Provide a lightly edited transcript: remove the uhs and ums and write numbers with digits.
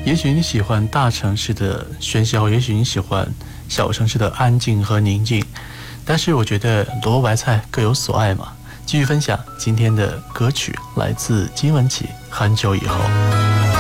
也许你喜欢大城市的喧嚣，也许你喜欢小城市的安静和宁静，但是我觉得萝卜白菜各有所爱嘛。继续分享今天的歌曲，来自金玟岐《很久以后》。